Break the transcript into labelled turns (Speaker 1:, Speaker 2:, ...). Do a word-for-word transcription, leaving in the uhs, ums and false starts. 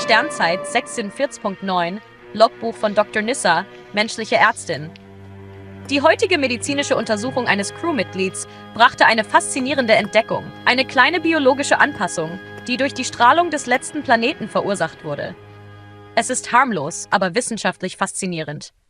Speaker 1: Sternzeit sechsundvierzig Punkt neun, Logbuch von Doktor Nissa, menschliche Ärztin. Die heutige medizinische Untersuchung eines Crewmitglieds brachte eine faszinierende Entdeckung, eine kleine biologische Anpassung, die durch die Strahlung des letzten Planeten verursacht wurde. Es ist harmlos, aber wissenschaftlich faszinierend.